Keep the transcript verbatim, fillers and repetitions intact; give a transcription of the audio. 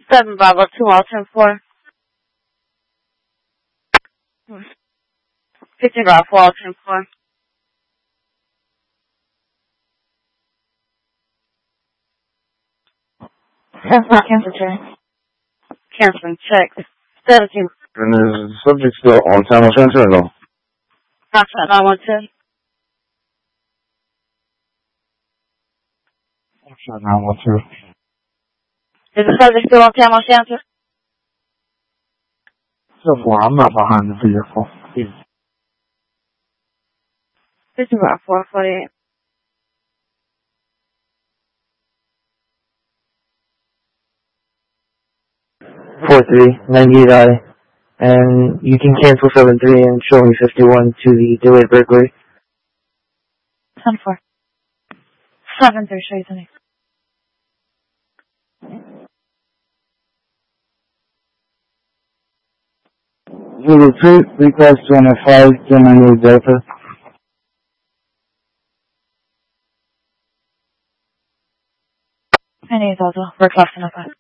seven Bravo two, all ten four. fifteen Bravo four, all ten four. Cancel, cancel, check. Canceling, check. seventeen. And is the subject still on Tamil Center or no? Foxtrot nine one two. Foxtrot nine one two. Is the subject still on Tamil Center? So far, I'm not behind the vehicle. fifteen Bravo four, forty-eight. four three, ninety-eight I, and you can cancel seven three and show me fifty-one to the delayed burglary. ten four. seven three, show you something. Zulu two, request one oh five, Gemini Delta. I need those. We're close enough.